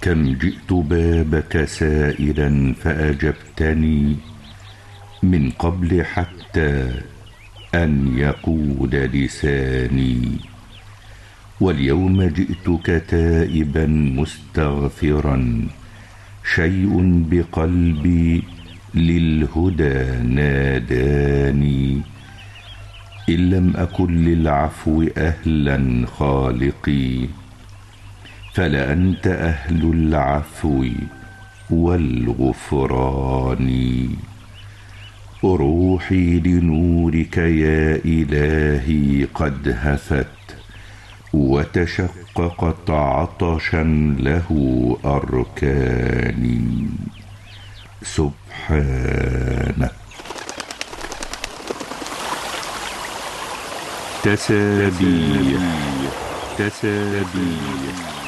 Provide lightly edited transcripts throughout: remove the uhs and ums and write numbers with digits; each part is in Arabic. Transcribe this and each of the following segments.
كم جئت بابك سائلا فأجبتني من قبل حتى أن يقول لساني، واليوم جئتك تائبا مستغفرا، شيء بقلبي للهدى ناداني. إن لم أكن للعفو أهلا خالقي، فلأنت أهل العفو والغفران. روحي لنورك يا إلهي قد هفت، وتشققت عطشا له أركاني. سبحانك. تسابيح تسابيح.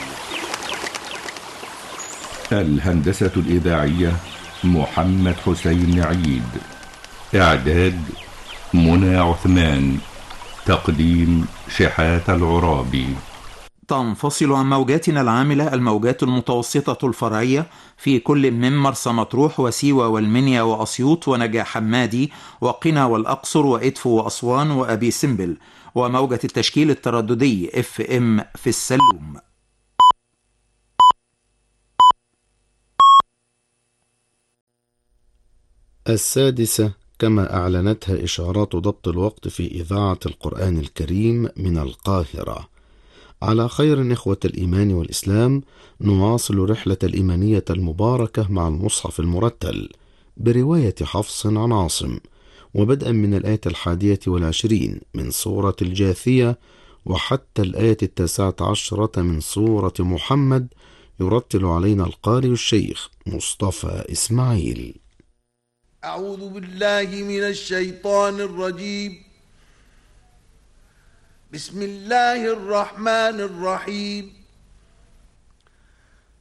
الهندسة الإذاعية محمد حسين عيد. إعداد منى عثمان. تقديم شحات العرابي. تنفصل عن موجاتنا العاملة الموجات المتوسطة الفرعية في كل من مرسى مطروح وسيوة والمنيا وأسيوط ونجا حمادي وقنا والأقصر وإدفو وأسوان وأبي سمبل، وموجة التشكيل الترددي FM في السلوم. السادسة كما أعلنتها إشارات ضبط الوقت في إذاعة القرآن الكريم من القاهرة. على خير إخوة الإيمان والإسلام، نواصل رحلة الإيمانية المباركة مع المصحف المرتل برواية حفص عن عاصم، وبدءا من الآية 21 من سورة الجاثية وحتى الآية 19 من سورة محمد، يرتل علينا القارئ الشيخ مصطفى إسماعيل. أعوذ بالله من الشيطان الرجيم. بسم الله الرحمن الرحيم.